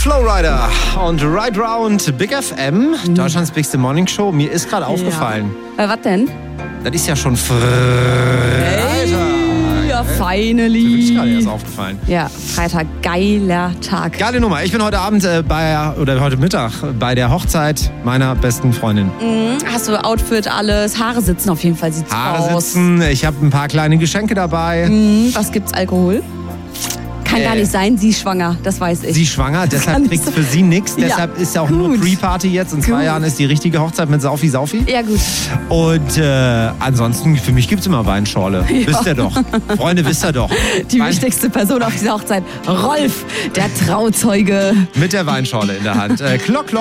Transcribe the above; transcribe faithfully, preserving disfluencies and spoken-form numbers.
Flowrider und Ride Round Big F M, mhm. Deutschlands bigste Morning Show. Mir ist gerade aufgefallen. Ja. Äh, was denn? Das ist ja schon Freitag. Hey, ja, finally. Das ist gerade erst aufgefallen. Ja, Freitag, geiler Tag. Geile Nummer. Ich bin heute Abend äh, bei, oder heute Mittag bei der Hochzeit meiner besten Freundin. Mhm. Hast du Outfit, alles? Haare sitzen auf jeden Fall, sieht's Haare aus. Haare sitzen. Ich habe ein paar kleine Geschenke dabei. Mhm. Was gibt's? Alkohol? Kann äh, gar nicht sein, sie ist schwanger, das weiß ich. Sie ist schwanger, deshalb kriegt für sie nichts. Ja. Deshalb ist ja auch gut. Nur Pre-Party jetzt. In zwei gut. Jahren ist die richtige Hochzeit mit Saufi Saufi. Ja, gut. Und äh, ansonsten, für mich gibt es immer Weinschorle. Ja. Wisst ihr doch. Freunde, wisst ihr doch. Die Wein- wichtigste Person auf dieser Hochzeit, Rolf, der Trauzeuge. Mit der Weinschorle in der Hand. Äh, Klock, Klock.